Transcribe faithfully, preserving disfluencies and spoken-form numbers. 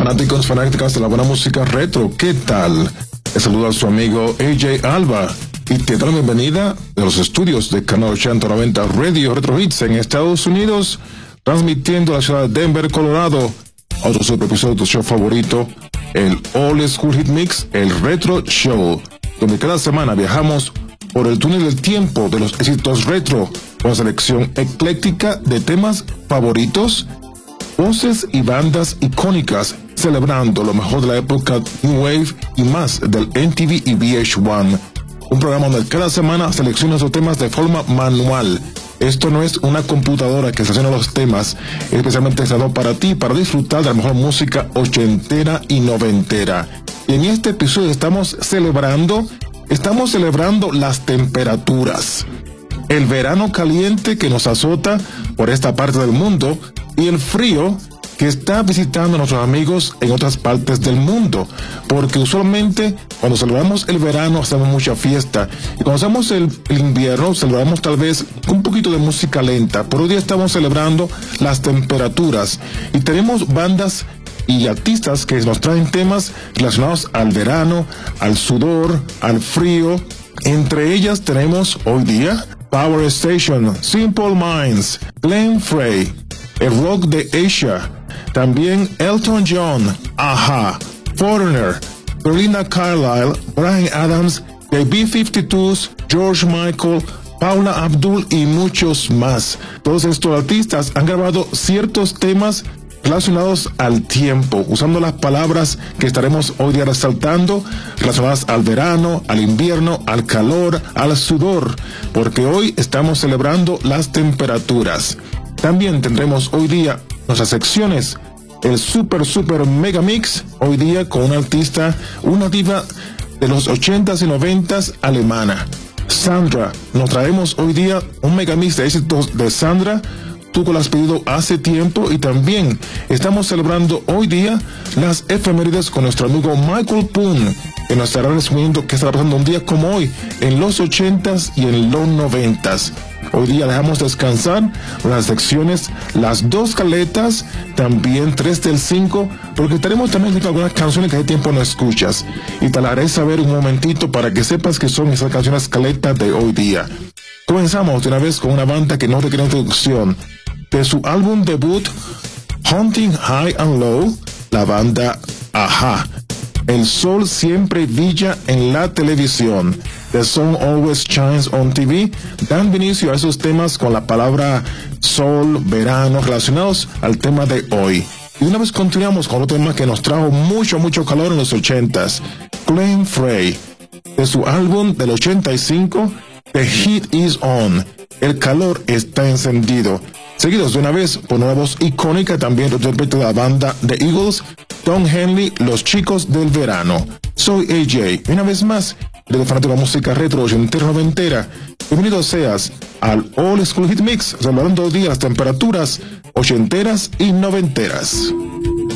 Fanáticos, fanáticas de la buena música retro, ¿qué tal? Les saluda a su amigo A J Alba y te da la bienvenida de los estudios de Canal ochenta noventa Radio Retro Hits en Estados Unidos, transmitiendo a la ciudad de Denver, Colorado, otro super episodio de tu show favorito, el All School Hit Mix, el Retro Show, donde cada semana viajamos por el túnel del tiempo de los éxitos retro, con selección ecléctica de temas favoritos, voces y bandas icónicas, celebrando lo mejor de la época New Wave y más del M T V y V H uno. Un programa donde cada semana selecciona esos temas de forma manual. Esto no es una computadora que selecciona los temas, es especialmente pensado para ti, para disfrutar de la mejor música ochentera y noventera. Y en este episodio estamos celebrando, estamos celebrando las temperaturas. El verano caliente que nos azota por esta parte del mundo y el frío que está visitando a nuestros amigos en otras partes del mundo, porque usualmente cuando celebramos el verano hacemos mucha fiesta y cuando hacemos el, el invierno celebramos tal vez un poquito de música lenta, pero hoy día estamos celebrando las temperaturas y tenemos bandas y artistas que nos traen temas relacionados al verano, al sudor, al frío. Entre ellas tenemos hoy día Power Station, Simple Minds, Glenn Frey, el rock de Asia, también Elton John, Aha, Foreigner, Belinda Carlisle, Bryan Adams, The B cincuenta y dos, George Michael, Paula Abdul y muchos más. Todos estos artistas han grabado ciertos temas relacionados al tiempo, usando las palabras que estaremos hoy día resaltando, relacionadas al verano, al invierno, al calor, al sudor, porque hoy estamos celebrando las temperaturas. También tendremos hoy día nuestras secciones, el Super Super Mega Mix, hoy día con una artista, una diva de los ochentas y noventas alemana, Sandra. Nos traemos hoy día un Mega Mix de éxitos de Sandra. Tú que lo has pedido hace tiempo, y también estamos celebrando hoy día las efemérides con nuestro amigo Michael Poon, que nos estará resumiendo qué estará pasando un día como hoy en los ochentas y en los noventas. Hoy día dejamos descansar las secciones, las dos caletas, también tres del cinco, porque estaremos también con algunas canciones que hace tiempo no escuchas, y te las haré saber un momentito para que sepas que son esas canciones caletas de hoy día. Comenzamos de una vez con una banda que no requiere introducción. De su álbum debut, Hunting High and Low, la banda Aha. El sol siempre brilla en la televisión. The sun always shines on T V. Dan inicio a esos temas con la palabra sol, verano, relacionados al tema de hoy. Y una vez continuamos con otro tema que nos trajo mucho, mucho calor en los ochentas. Glenn Frey. De su álbum del ochenta y cinco, The Heat is On. El calor está encendido. Seguidos de una vez por una voz icónica también respecto de la banda The Eagles, Don Henley, Los Chicos del Verano. Soy A J, una vez más, de fanático de música retro ochentera noventera. Bienvenido seas al All School Hit Mix, celebrando hoy día las temperaturas ochenteras y noventeras.